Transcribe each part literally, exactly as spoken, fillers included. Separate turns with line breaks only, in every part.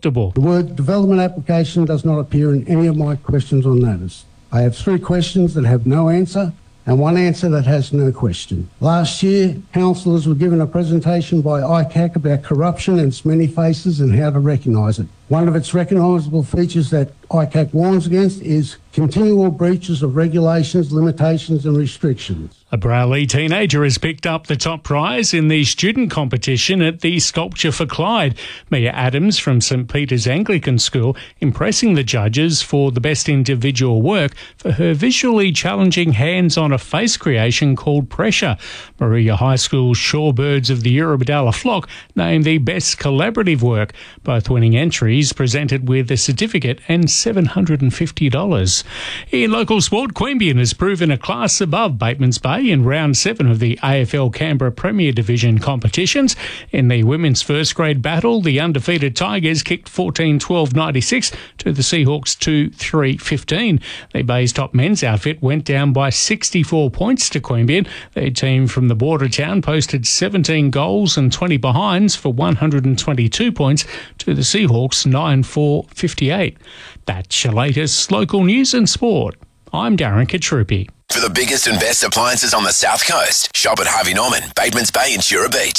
acceptable.
The word development application does not appear in any of my questions on notice. I have three questions that have no answer and one answer that has no question. Last year, councillors were given a presentation by I C A C about corruption and its many faces and how to recognise it. One of its recognisable features that I C A C warns against is continual breaches of regulations, limitations and restrictions.
A Brawley teenager has picked up the top prize in the student competition at the Sculpture for Clyde. Mia Adams from St Peter's Anglican School impressing the judges for the best individual work for her visually challenging hands-on a face creation called Pressure. Maria High School's Shorebirds of the Eurobodalla Flock named the best collaborative work, both winning entries presented with a certificate and seven hundred fifty dollars. In local sport, Queanbeyan has proven a class above Batemans Bay in round seven of the A F L Canberra Premier Division competitions. In the women's first grade battle, the undefeated Tigers kicked fourteen twelve ninety-six to the Seahawks two three fifteen. The Bay's top men's outfit went down by sixty-four points to Queanbeyan. Their team from the border town posted seventeen goals and twenty behinds for one hundred twenty-two points to the Seahawks nine four fifty-eight. That's your latest local news and sport. I'm Darren Katrupi.
For the biggest and best appliances on the South Coast, shop at Harvey Norman, Batemans Bay and Shura Beach.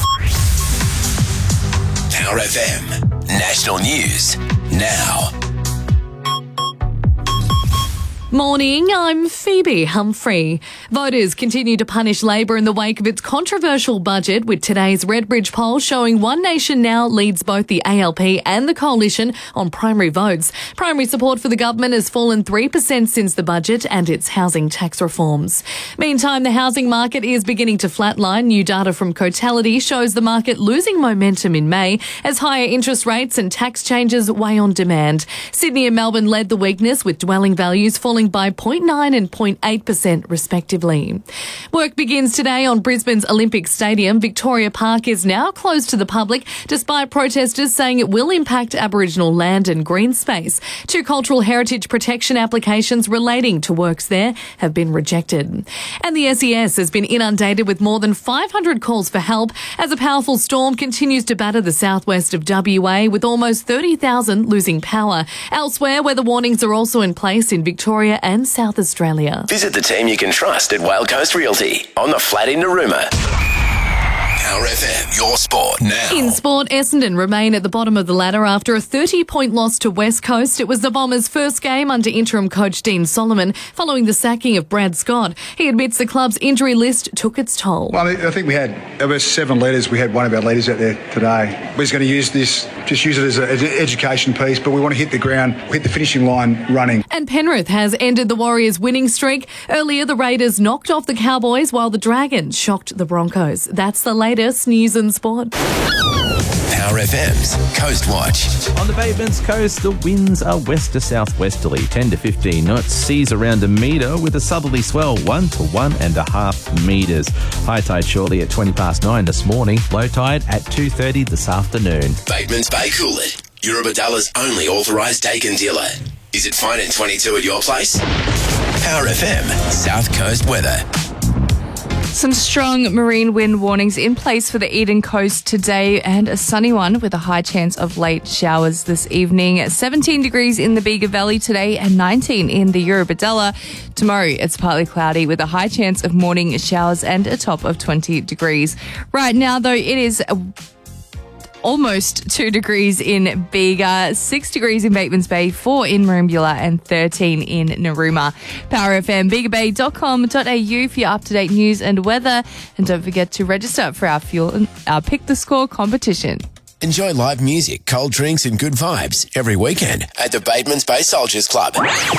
Power F M. National News now.
Morning, I'm Phoebe Humphrey. Voters continue to punish Labor in the wake of its controversial budget, with today's Redbridge poll showing One Nation now leads both the A L P and the Coalition on primary votes. Primary support for the government has fallen three percent since the budget and its housing tax reforms. Meantime, the housing market is beginning to flatline. New data from Cotality shows the market losing momentum in May as higher interest rates and tax changes weigh on demand. Sydney and Melbourne led the weakness, with dwelling values falling by zero point nine and zero point eight percent respectively. Work begins today on Brisbane's Olympic Stadium. Victoria Park is now closed to the public, despite protesters saying it will impact Aboriginal land and green space. Two cultural heritage protection applications relating to works there have been rejected. And the S E S has been inundated with more than five hundred calls for help as a powerful storm continues to batter the southwest of W A, with almost thirty thousand losing power. Elsewhere, weather warnings are also in place in Victoria and South Australia.
Visit the team you can trust at Whale Coast Realty on the flat in Narooma. Power F M, your sport now.
In sport, Essendon remain at the bottom of the ladder after a thirty-point loss to West Coast. It was the Bombers' first game under interim coach Dean Solomon following the sacking of Brad Scott. He admits the club's injury list took its toll.
Well, I think we had over seven leaders. We had one of our leaders out there today. We're just going to use this, just use it as, a, as an education piece, but we want to hit the ground, hit the finishing line running.
And Penrith has ended the Warriors' winning streak. Earlier, the Raiders knocked off the Cowboys while the Dragons shocked the Broncos. That's the latest news and sport.
Power F M's Coast Watch.
On the Batemans Coast, the winds are west to southwesterly, ten to fifteen knots, seas around a metre with a southerly swell one to one and a half metres. High tide shortly at twenty past nine this morning, low tide at two thirty this afternoon.
Batemans Bay Coolid, Eurobodalla's only authorised Dakin dealer. Is it fine in twenty-two at your place? Power F M South Coast weather.
Some strong marine wind warnings in place for the Eden Coast today, and a sunny one with a high chance of late showers this evening. seventeen degrees in the Bega Valley today and nineteen in the Eurobodalla. Tomorrow it's partly cloudy with a high chance of morning showers and a top of twenty degrees. Right now, though, it is a almost two degrees in Bega, six degrees in Batemans Bay, four in Merimbula and thirteen in Narooma. Power F M, bega bay dot com dot a u for your up-to-date news and weather. And don't forget to register for our fuel, our Pick the Score competition.
Enjoy live music, cold drinks and good vibes every weekend at the Batemans Bay Soldiers Club.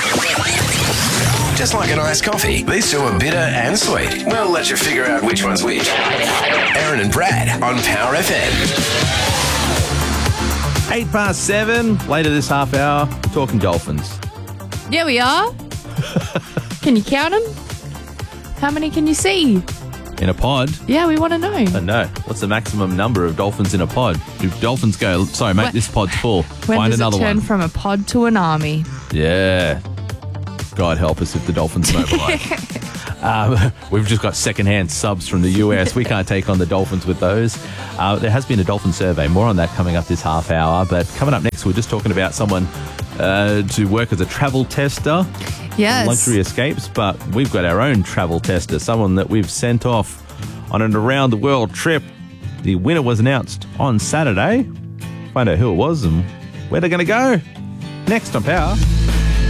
Just like an iced coffee, these two are bitter and sweet. We'll let you figure out which one's which. Aaron and Brad on Power F M.
Eight past seven. Later this half hour, we're talking dolphins.
Yeah, we are. Can you count them? How many can you see?
In a pod?
Yeah, we want to know.
I know. What's the maximum number of dolphins in a pod? If dolphins go, sorry, mate,
When-
this pod's full.
When
Find
does
another
it turn
one.
from a pod to an army?
Yeah. God help us if the dolphins mobilise. Um, we've just got second-hand subs from the U S. We can't take on the Dolphins with those. Uh, there has been a Dolphin survey. More on that coming up this half hour. But coming up next, we're just talking about someone uh, to work as a travel tester.
Yes.
Luxury Escapes. But we've got our own travel tester, someone that we've sent off on an around-the-world trip. The winner was announced on Saturday. Find out who it was and where they're going to go. Next on Power.